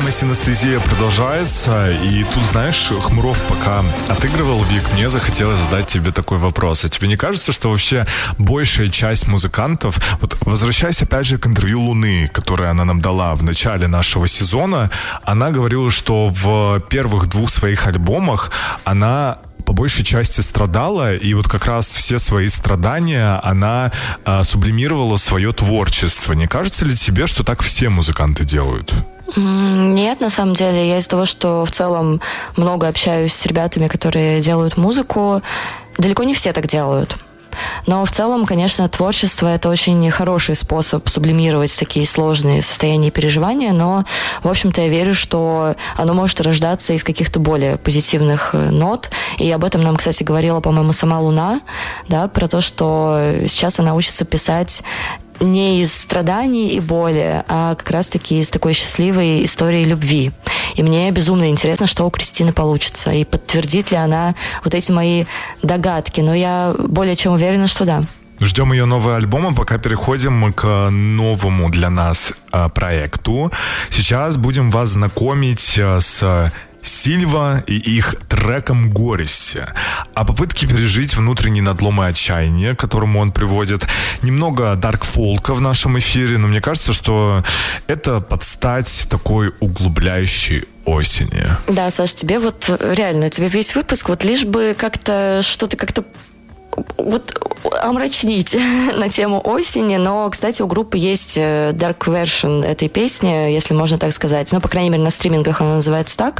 Программа «Синестезия» продолжается. И тут, знаешь, Хмуров пока отыгрывал, Вик, мне захотелось задать тебе такой вопрос. А тебе не кажется, что вообще большая часть музыкантов... Вот возвращаясь опять же к интервью Луны, которое она нам дала в начале нашего сезона, она говорила, что в первых 2 своих альбомах она... по большей части страдала, и вот как раз все свои страдания она сублимировала в свое творчество. Не кажется ли тебе, что так все музыканты делают? Нет, на самом деле, я из-за того, что в целом много общаюсь с ребятами, которые делают музыку, далеко не все так делают. Но в целом, конечно, творчество — это очень хороший способ сублимировать такие сложные состояния и переживания, но, в общем-то, я верю, что оно может рождаться из каких-то более позитивных нот. И об этом нам, кстати, говорила, по-моему, сама Луна, да, про то, что сейчас она учится писать не из страданий и боли, а как раз-таки из такой счастливой истории любви. И мне безумно интересно, что у Кристины получится, и подтвердит ли она вот эти мои догадки. Но я более чем уверена, что да. Ждем ее новый альбом, а пока переходим к новому для нас проекту. Сейчас будем вас знакомить с Сильва и их треком «Горести». О попытке пережить внутренний надлом и отчаяние, к которому он приводит. Немного дарк-фолка в нашем эфире, но мне кажется, что это под стать такой углубляющей осени. Да, Саш, тебе вот реально, тебе весь выпуск вот лишь бы как-то что-то как-то вот омрачнить на тему осени, но, кстати, у группы есть dark version этой песни, если можно так сказать. Ну, по крайней мере, на стримингах она называется так.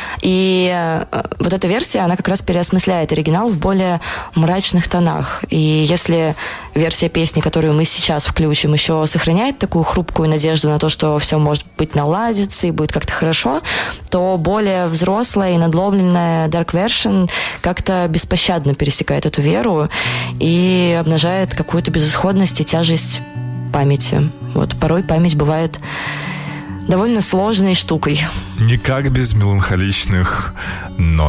И вот эта версия, она как раз переосмысляет оригинал в более мрачных тонах. И если версия песни, которую мы сейчас включим, еще сохраняет такую хрупкую надежду на то, что все может быть наладится и будет как-то хорошо, то более взрослая и надломленная dark version как-то беспощадно пересекает эту веру и обнажает какую-то безысходность и тяжесть памяти. Вот порой память бывает довольно сложной штукой. Никак без меланхоличных нот.